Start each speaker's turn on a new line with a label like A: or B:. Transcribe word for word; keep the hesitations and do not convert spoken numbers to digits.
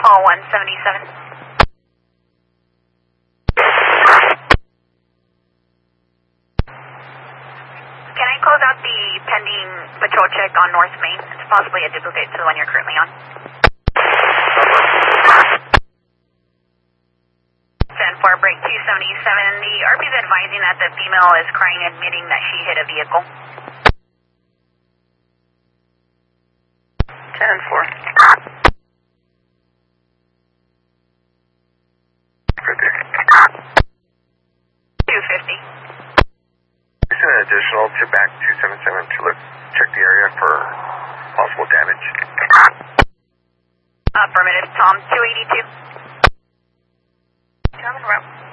A: call one seventy-seven. Can I close out the pending patrol check on North Main? It's possibly a duplicate to the one you're currently on. ten four, break two seventy-seven. The R P is advising that the female is crying, admitting that she hit a vehicle.
B: ten four.
A: two fifty.
C: Just an additional to back two seven seven to look, check the area for possible damage.
A: Affirmative, Tom two eighty-two.
B: Coming around.